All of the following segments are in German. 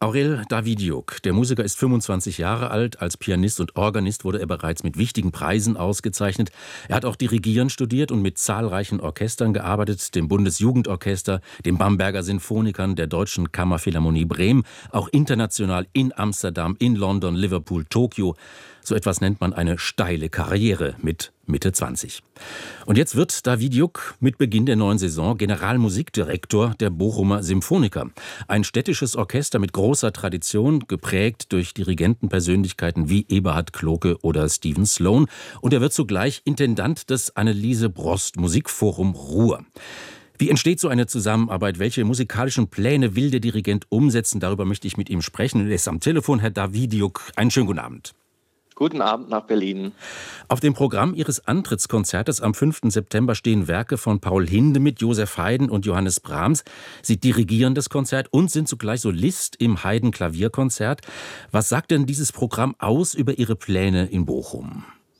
Aurel Davidiuk, der Musiker, ist 25 Jahre alt. Als Pianist und Organist wurde er bereits mit wichtigen Preisen ausgezeichnet. Er hat auch Dirigieren studiert und mit zahlreichen Orchestern gearbeitet, dem Bundesjugendorchester, den Bamberger Sinfonikern, der Deutschen Kammerphilharmonie Bremen, auch international in Amsterdam, in London, Liverpool, Tokio. So etwas nennt man eine steile Karriere mit Mitte 20. Und jetzt wird Davidiuk mit Beginn der neuen Saison Generalmusikdirektor der Bochumer Symphoniker. Ein städtisches Orchester mit großer Tradition, geprägt durch Dirigentenpersönlichkeiten wie Eberhard Cloke oder Stephen Sloan. Und er wird zugleich Intendant des Anneliese Brost Musikforum Ruhr. Wie entsteht so eine Zusammenarbeit? Welche musikalischen Pläne will der Dirigent umsetzen? Darüber möchte ich mit ihm sprechen. Er ist am Telefon, Herr Davidiuk. Einen schönen guten Abend. Guten Abend nach Berlin. Auf dem Programm Ihres Antrittskonzertes am 5. September stehen Werke von Paul Hindemith, Joseph Haydn und Johannes Brahms. Sie dirigieren das Konzert und sind zugleich Solist im Haydn-Klavierkonzert. Was sagt denn dieses Programm aus über Ihre Pläne in Bochum?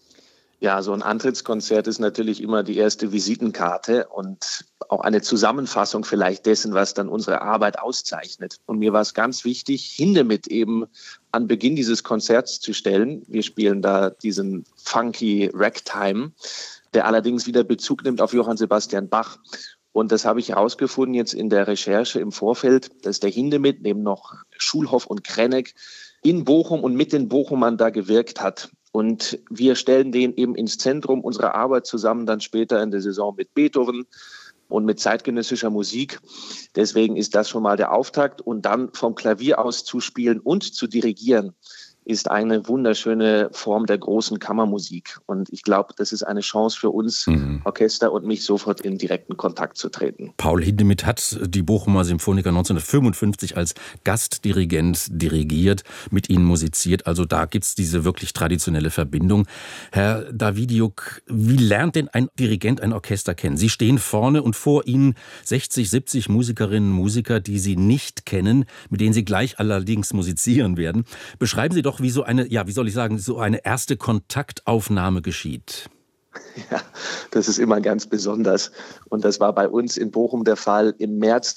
Ja, so ein Antrittskonzert ist natürlich immer die erste Visitenkarte und auch eine Zusammenfassung vielleicht dessen, was dann unsere Arbeit auszeichnet. Und mir war es ganz wichtig, Hindemith eben an Beginn dieses Konzerts zu stellen. Wir spielen da diesen funky Ragtime, der allerdings wieder Bezug nimmt auf Johann Sebastian Bach. Und das habe ich herausgefunden jetzt in der Recherche im Vorfeld, dass der Hindemith neben noch Schulhoff und Krennek in Bochum und mit den Bochumern da gewirkt hat. Und wir stellen den eben ins Zentrum unserer Arbeit zusammen, dann später in der Saison mit Beethoven und mit zeitgenössischer Musik. Deswegen ist das schon mal der Auftakt. Und dann vom Klavier aus zu spielen und zu dirigieren, ist eine wunderschöne Form der großen Kammermusik. Und ich glaube, das ist eine Chance für uns, Orchester und mich, sofort in direkten Kontakt zu treten. Paul Hindemith hat die Bochumer Symphoniker 1955 als Gastdirigent dirigiert, mit ihnen musiziert. Also da gibt es diese wirklich traditionelle Verbindung. Herr Davidiuk, wie lernt denn ein Dirigent ein Orchester kennen? Sie stehen vorne und vor Ihnen 60, 70 Musikerinnen und Musiker, die Sie nicht kennen, mit denen Sie gleich allerdings musizieren werden. Beschreiben Sie doch, wie so eine, ja, wie soll ich sagen, so eine erste Kontaktaufnahme geschieht. Ja, das ist immer ganz besonders. Und das war bei uns in Bochum der Fall im März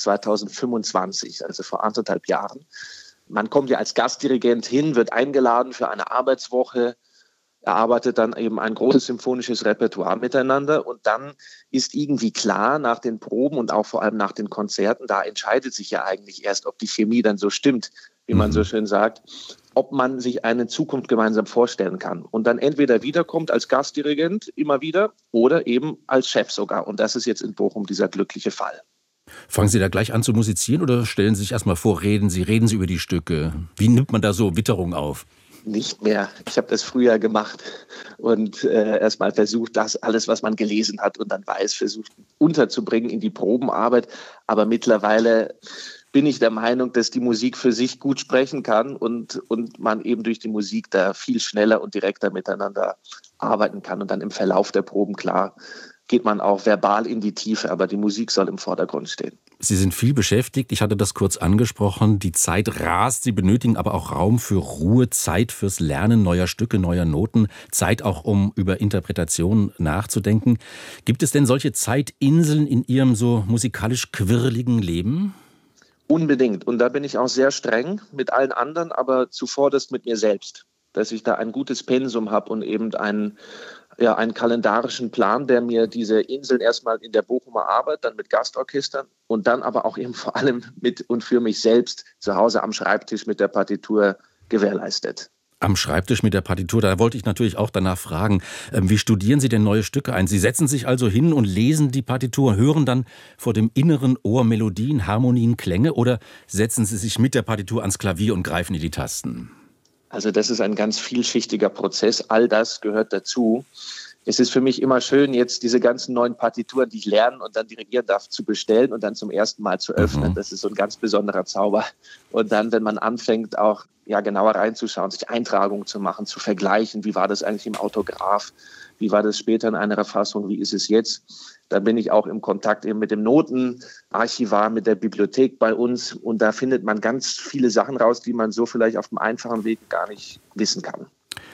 2025, also vor 1,5 Jahren. Man kommt ja als Gastdirigent hin, wird eingeladen für eine Arbeitswoche, erarbeitet dann eben ein großes symphonisches Repertoire miteinander. Und dann ist irgendwie klar nach den Proben und auch vor allem nach den Konzerten, da entscheidet sich ja eigentlich erst, ob die Chemie dann so stimmt, wie man so schön sagt, ob man sich eine Zukunft gemeinsam vorstellen kann. Und dann entweder wiederkommt als Gastdirigent immer wieder oder eben als Chef sogar. Und das ist jetzt in Bochum dieser glückliche Fall. Fangen Sie da gleich an zu musizieren oder stellen Sie sich erstmal vor, reden Sie über die Stücke? Wie nimmt man da so Witterung auf? Nicht mehr. Ich habe das früher gemacht und erstmal versucht, das alles, was man gelesen hat und dann weiß, versucht unterzubringen in die Probenarbeit. Aber mittlerweile bin ich der Meinung, dass die Musik für sich gut sprechen kann und man eben durch die Musik da viel schneller und direkter miteinander arbeiten kann. Und dann im Verlauf der Proben, klar, geht man auch verbal in die Tiefe, aber die Musik soll im Vordergrund stehen. Sie sind viel beschäftigt, ich hatte das kurz angesprochen, die Zeit rast, Sie benötigen aber auch Raum für Ruhe, Zeit fürs Lernen neuer Stücke, neuer Noten, Zeit auch, um über Interpretationen nachzudenken. Gibt es denn solche Zeitinseln in Ihrem so musikalisch quirligen Leben? Unbedingt. Und da bin ich auch sehr streng mit allen anderen, aber zuvorderst mit mir selbst, dass ich da ein gutes Pensum habe und eben einen kalendarischen Plan, der mir diese Inseln erstmal in der Bochumer Arbeit, dann mit Gastorchestern und dann aber auch eben vor allem mit und für mich selbst zu Hause am Schreibtisch mit der Partitur gewährleistet. Am Schreibtisch mit der Partitur, da wollte ich natürlich auch danach fragen, wie studieren Sie denn neue Stücke ein? Sie setzen sich also hin und lesen die Partitur, hören dann vor dem inneren Ohr Melodien, Harmonien, Klänge oder setzen Sie sich mit der Partitur ans Klavier und greifen in die Tasten? Also das ist ein ganz vielschichtiger Prozess, all das gehört dazu. Es ist für mich immer schön, jetzt diese ganzen neuen Partituren, die ich lernen und dann dirigieren darf, zu bestellen und dann zum ersten Mal zu öffnen. Das ist so ein ganz besonderer Zauber. Und dann, wenn man anfängt, auch genauer reinzuschauen, sich Eintragungen zu machen, zu vergleichen, wie war das eigentlich im Autograph, wie war das später in einer Fassung, wie ist es jetzt? Da bin ich auch im Kontakt eben mit dem Notenarchivar, mit der Bibliothek bei uns und da findet man ganz viele Sachen raus, die man so vielleicht auf dem einfachen Weg gar nicht wissen kann.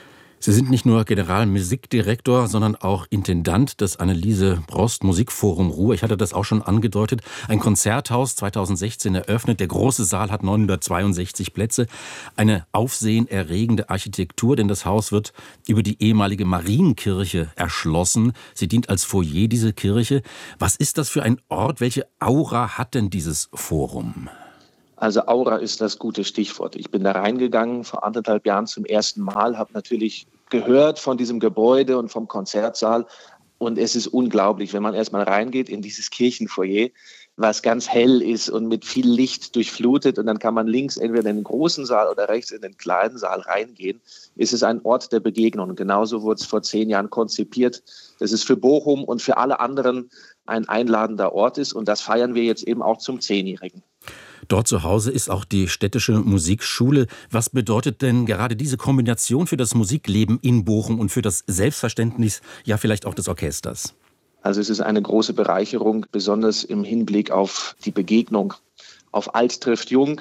Sie sind nicht nur Generalmusikdirektor, sondern auch Intendant des Anneliese Brost Musikforum Ruhr. Ich hatte das auch schon angedeutet. Ein Konzerthaus 2016 eröffnet. Der große Saal hat 962 Plätze. Eine aufsehenerregende Architektur, denn das Haus wird über die ehemalige Marienkirche erschlossen. Sie dient als Foyer, diese Kirche. Was ist das für ein Ort? Welche Aura hat denn dieses Forum? Also Aura ist das gute Stichwort. Ich bin da reingegangen vor 1,5 Jahren zum ersten Mal, habe natürlich gehört von diesem Gebäude und vom Konzertsaal. Und es ist unglaublich, wenn man erstmal reingeht in dieses Kirchenfoyer, was ganz hell ist und mit viel Licht durchflutet. Und dann kann man links entweder in den großen Saal oder rechts in den kleinen Saal reingehen. Es ist ein Ort der Begegnung. Genauso wurde es vor 10 Jahren konzipiert. Das ist für Bochum und für alle anderen ein einladender Ort ist. Und das feiern wir jetzt eben auch zum 10-Jährigen. Dort zu Hause ist auch die städtische Musikschule. Was bedeutet denn gerade diese Kombination für das Musikleben in Bochum und für das Selbstverständnis, ja vielleicht auch des Orchesters? Also es ist eine große Bereicherung, besonders im Hinblick auf die Begegnung, auf Alt trifft Jung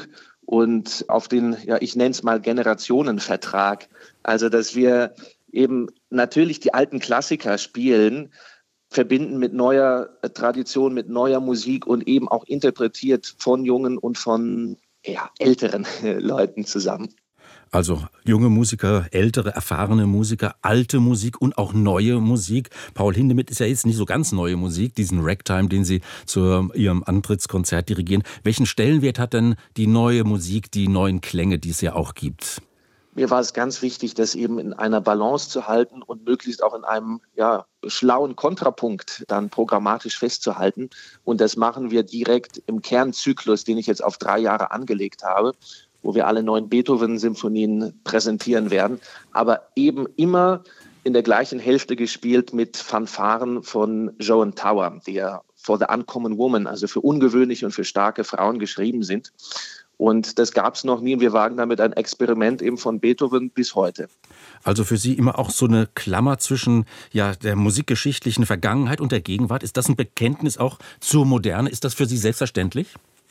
und auf den, ja, ich nenne es mal Generationenvertrag. Also dass wir eben natürlich die alten Klassiker spielen, verbinden mit neuer Tradition, mit neuer Musik und eben auch interpretiert von jungen und von älteren Leuten zusammen. Also junge Musiker, ältere, erfahrene Musiker, alte Musik und auch neue Musik. Paul Hindemith ist ja jetzt nicht so ganz neue Musik, diesen Ragtime, den Sie zu Ihrem Antrittskonzert dirigieren. Welchen Stellenwert hat denn die neue Musik, die neuen Klänge, die es ja auch gibt? Mir war es ganz wichtig, das eben in einer Balance zu halten und möglichst auch in einem schlauen Kontrapunkt dann programmatisch festzuhalten. Und das machen wir direkt im Kernzyklus, den ich jetzt auf 3 Jahre angelegt habe, wo wir alle 9 Beethoven-Symphonien präsentieren werden, aber eben immer in der gleichen Hälfte gespielt mit Fanfaren von Joan Tower, die ja For the Uncommon Woman, also für ungewöhnliche und für starke Frauen geschrieben sind. Und das gab es noch nie. Wir wagen damit ein Experiment eben von Beethoven bis heute. Also für Sie immer auch so eine Klammer zwischen der musikgeschichtlichen Vergangenheit und der Gegenwart. Ist das ein Bekenntnis auch zur Moderne? Ist das für Sie selbstverständlich?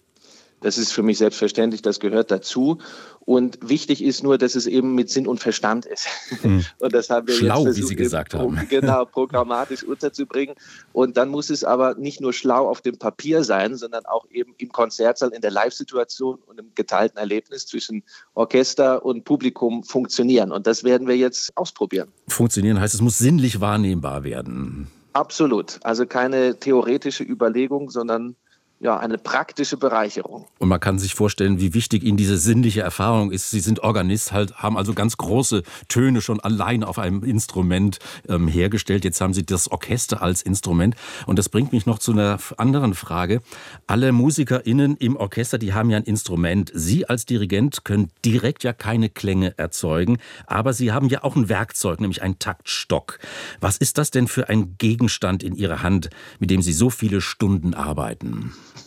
Das ist für mich selbstverständlich, das gehört dazu. Und wichtig ist nur, dass es eben mit Sinn und Verstand ist. Und das haben wir schlau, jetzt versucht, wie Sie gesagt haben. Genau, programmatisch unterzubringen. Und dann muss es aber nicht nur schlau auf dem Papier sein, sondern auch eben im Konzertsaal, in der Live-Situation und im geteilten Erlebnis zwischen Orchester und Publikum funktionieren. Und das werden wir jetzt ausprobieren. Funktionieren heißt, es muss sinnlich wahrnehmbar werden. Absolut. Also keine theoretische Überlegung, sondern eine praktische Bereicherung. Und man kann sich vorstellen, wie wichtig Ihnen diese sinnliche Erfahrung ist. Sie sind Organist, haben also ganz große Töne schon allein auf einem Instrument hergestellt. Jetzt haben Sie das Orchester als Instrument. Und das bringt mich noch zu einer anderen Frage. Alle MusikerInnen im Orchester, die haben ja ein Instrument. Sie als Dirigent können direkt ja keine Klänge erzeugen. Aber Sie haben ja auch ein Werkzeug, nämlich einen Taktstock. Was ist das denn für ein Gegenstand in Ihrer Hand, mit dem Sie so viele Stunden arbeiten?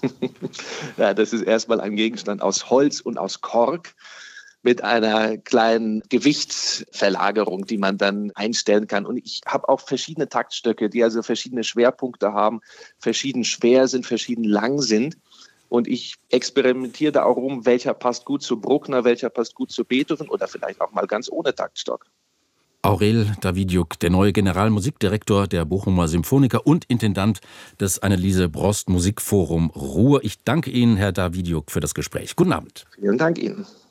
Ja, das ist erstmal ein Gegenstand aus Holz und aus Kork mit einer kleinen Gewichtsverlagerung, die man dann einstellen kann. Und ich habe auch verschiedene Taktstöcke, die also verschiedene Schwerpunkte haben, verschieden schwer sind, verschieden lang sind. Und ich experimentiere da auch rum, welcher passt gut zu Bruckner, welcher passt gut zu Beethoven oder vielleicht auch mal ganz ohne Taktstock. Aurel Davidiuk, der neue Generalmusikdirektor der Bochumer Symphoniker und Intendant des Anneliese Brost Musikforum Ruhr. Ich danke Ihnen, Herr Davidiuk, für das Gespräch. Guten Abend. Vielen Dank Ihnen.